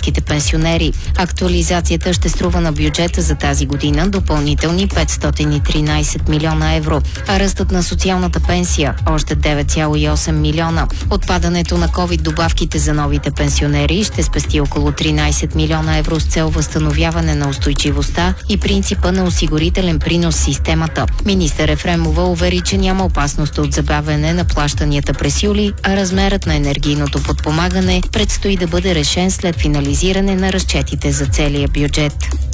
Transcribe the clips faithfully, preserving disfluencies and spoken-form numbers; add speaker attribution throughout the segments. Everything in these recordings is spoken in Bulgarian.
Speaker 1: българските пенсионери. Актуализацията ще струва на бюджета за тази година допълнителни петстотин и тринайсет милиона евро, а ръстът на социалната пенсия още девет цяло и осем милиона. Отпадането на ковид добавките за новите пенсионери ще спести около тринайсет милиона евро с цел възстановяване на устойчивостта и принципа на осигурителен принос в системата. Министър Ефремова увери, че няма опасност от забавяне на плащанията през юли, а размерът на енергийното подпомагане предстои да бъде решен след финализиране на разчетите за целия бюджет.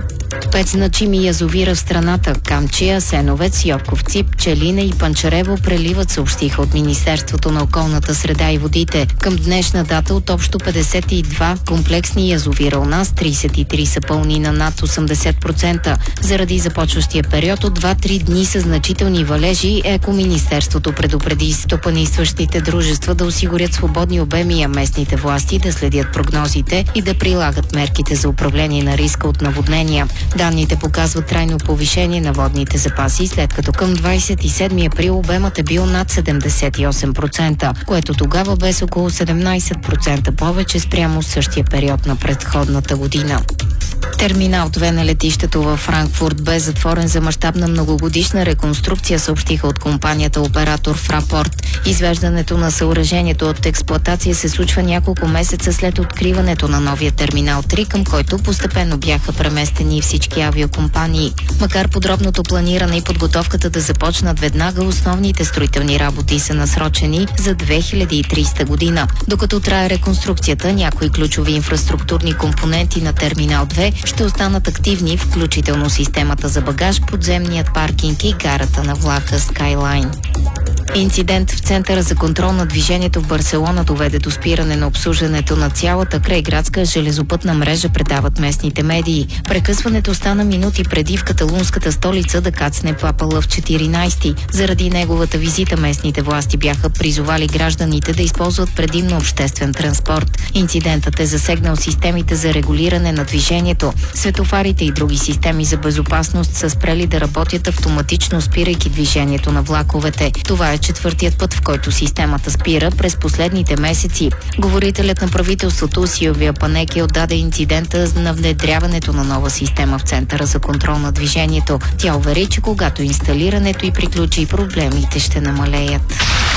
Speaker 1: Пет значими язовира в страната – Камчия, Асеновец, Йорковци, Пчелина и Панчарево преливат, съобщиха от Министерството на околната среда и водите. Към днешна дата от общо петдесет и два комплексни язовира у нас, трийсет и три са пълни на над осемдесет процента. Заради започващия период от два-три дни с значителни валежи, Екоминистерството предупреди стопанисващите дружества да осигурят свободни обеми, а местните власти да следят прогнозите и да прилагат мерките за управление на риска от наводнения. Данните показват трайно повишение на водните запаси, след като към двайсет и седми април обемът е бил над седемдесет и осем процента, което тогава бе с около седемнайсет процента повече спрямо същия период на предходната година. Терминал две на летището във Франкфурт бе затворен за мащабна многогодишна реконструкция, съобщиха от компанията оператор Фрапорт. Извеждането на съоръжението от експлоатация се случва няколко месеца след откриването на новия терминал три, към който постепенно бяха преместени всички авиокомпании. Макар подробното планиране и подготовката да започнат веднага, основните строителни работи са насрочени за две хиляди и трийсета година. Докато трае реконструкцията, някои ключови инфраструктурни компоненти на терминал две ще останат активни, включително системата за багаж, подземният паркинг и гарата на влака Skyline. Инцидент в Центъра за контрол на движението в Барселона доведе до спиране на обслужването на цялата крайградска железопътна мрежа, предават местните медии. Прекъсването стана минути преди в каталунската столица да кацне Папа Лъв четиринайсети. Заради неговата визита местните власти бяха призовали гражданите да използват предимно обществен транспорт. Инцидентът е засегнал системите за регулиране на движението. Светофарите и други системи за безопасност са спрели да работят автоматично, спирайки движението на влаковете. Това е четвъртият път, в който системата спира през последните месеци. Говорителят на правителството Силвия Панеки отдаде инцидента на внедряването на нова система в Центъра за контрол на движението. Тя увери, че когато инсталирането и приключи, проблемите ще намалеят.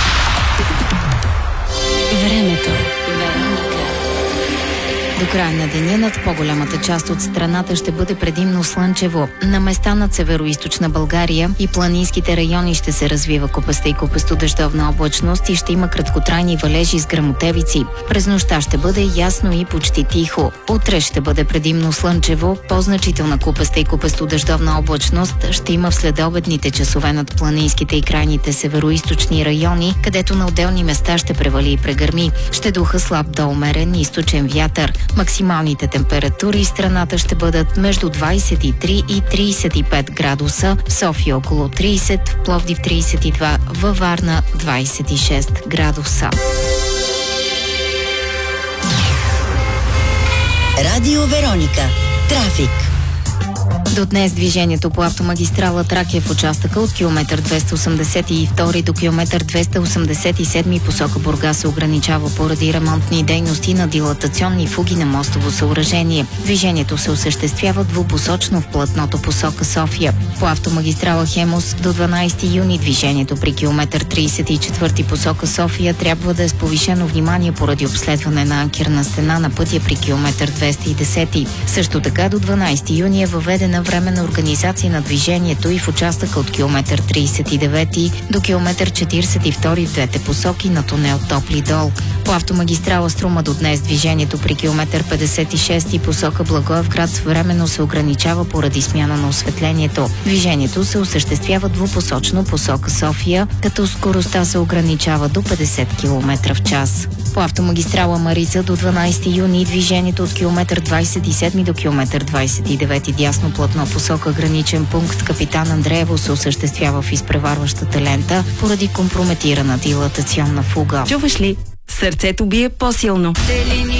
Speaker 1: Времето. До края на деня над по-голямата част от страната ще бъде предимно слънчево. На места над североизточна България и планинските райони ще се развива купеста и купесто-дъждовна облачност и ще има краткотрайни валежи с гръмотевици. През нощта ще бъде ясно и почти тихо. Утре ще бъде предимно слънчево, по-значителна купеста и купесто-дъждовна облачност ще има в следобедните часове над планинските и крайните североизточни райони, където на отделни места ще превали и прегърми. Ще духа слаб до умерен източен вятър. Максималните температури в страната ще бъдат между двайсет и три и трийсет и пет градуса, в София около трийсет, в Пловдив трийсет и два, във Варна двайсет и шест градуса.
Speaker 2: Радио Вероника. Трафик.
Speaker 1: До днес движението по автомагистрала Тракия в участъка от километър двеста осемдесет и втори до километър двеста осемдесет и седми посока Бургас се ограничава поради ремонтни дейности на дилатационни фуги на мостово съоръжение. Движението се осъществява двупосочно в платното посока София. По автомагистрала Хемус до дванайсети юни движението при километър трийсет и четвърти посока София трябва да е с повишено внимание поради обследване на анкерна стена на пътя при километър двеста и десети. Също така до дванайсети юни е въведена временна организация на движението и в участъка от километър трийсет и девети до километър четирийсет и втори в двете посоки на тунел Топли дол. По автомагистрала Струма до днес движението при километър петдесет и шести посока Благоевград временно се ограничава поради смяна на осветлението. Движението се осъществява двупосочно посока София, като скоростта се ограничава до петдесет километра в час. По автомагистрала Марица до дванайсети юни движението от километър двайсет и седми до километър двайсет и девети дясно платно посока граничен пункт Капитан Андреево се осъществява в изпреварващата лента поради компрометирана дилатационна фуга.
Speaker 3: Чуваш ли? Сърцето бие по-силно.